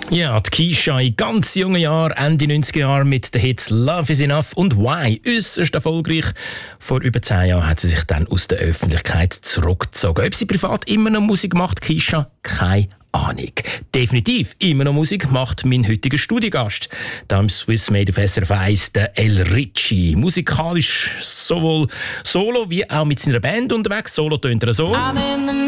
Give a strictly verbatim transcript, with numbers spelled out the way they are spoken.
Ja, die Keisha in ganz jungen Jahren, Ende neunziger Jahre mit den Hits «Love is enough» und «Why» äußerst erfolgreich. Vor über zehn Jahren hat sie sich dann aus der Öffentlichkeit zurückgezogen. Ob sie privat immer noch Musik macht, Keisha, keine Ahnung. Definitiv immer noch Musik macht mein heutiger Studiogast. Da im Swiss Made of S R F eins, der El Ritchie. Musikalisch sowohl solo wie auch mit seiner Band unterwegs. Solo tönt er so.